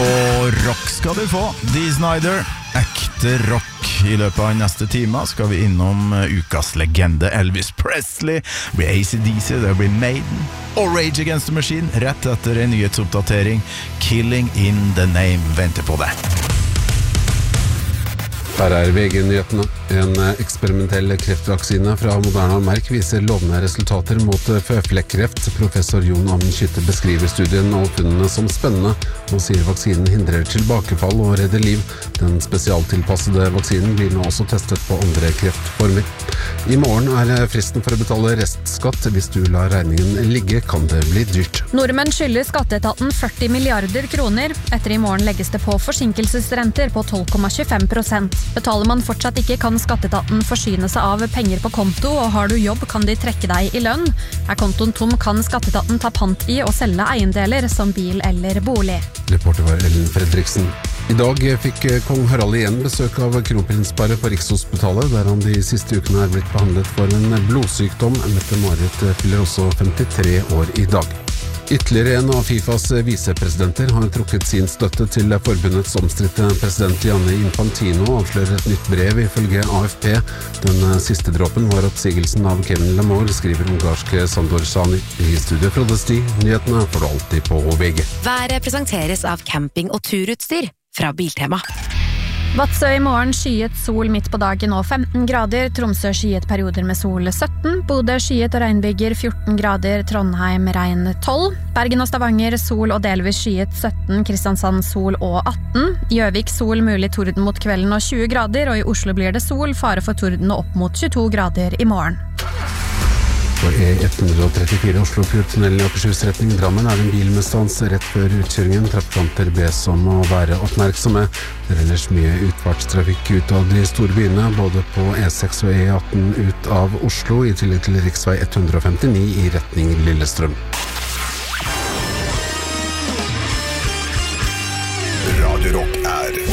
Og rock skal du få, Dee Snider, ekte rock. I løpet av neste time skal vi innom ukas legende Elvis Presley. Det blir AC/DC, det blir Maiden og Rage Against the Machine rett etter en nyhetsoppdatering. Killing in the Name venter på det. Her VG-nyhetene. En eksperimentell kreftvaksine fra Moderna og Merck viser lovende resultater mot føflekkreft. Professor Jon Amund Skytte beskriver studien og funnene som spennende, og sier vaksinen hindrer tilbakefall og redder liv. Den spesialtilpassede vaksinen blir nå også testet på andre kreftformer. I morgen fristen for å betale restskatt. Hvis du lar regningen ligge, kan det bli dyrt. Nordmenn skylder skatteetaten 40 milliarder kroner. Etter i morgen legges det på forsinkelsesrenter på 12,25%. Betaler man fortsatt ikke, kan skatteetaten forsyne seg av penger på konto, og har du jobb kan de trekke deg i lønn. Er kontoen tom, kan skatteetaten ta pant i og selge eiendeler som bil eller bolig. Reporter var Ellen Fredriksen. I dag fikk kong Harald igjen besøk av kronprinsparet på Rikshospitalet, der han de siste ukene blitt behandlet for en blodsykdom. Mette-Marit fyller også 53 år i dag. Ytterligere en av FIFAs visepresidenter har trukket sin støtte til forbundets omstridte president Gianni Infantino, avslører et nytt brev ifølge AFP. Den siste dråpen var oppsigelsen av Kevin Lamour, skriver ungarske Sandor Sani. I studio fra Desti, nyhetene får du alltid på VG. Været presenteres av camping- og turutstyr fra Biltema. Vadsø i morgen skyet sol midt på dagen og 15 grader, Tromsø skyet perioder med sol 17, Bodø skyet og regnbyger 14 grader, Trondheim regn 12, Bergen og Stavanger sol og delvis skyet 17, Kristiansand sol og 18, Gjøvik sol mulig torden mot kvelden og 20 grader, og i Oslo blir det sol, fare for torden og opp mot 22 grader i morgen. På E134 Oslofjordtunnelen i Akershus-retning Drammen det en bil med stans rett før utkjøringen. Trafikanter bes om å være oppmerksomme. Det er ellers mye utfartstrafikk ut av de store byene, både på E6 og E18 ut av Oslo, i tillegg til riksvei 159 i retning Lillestrøm. Radio Rock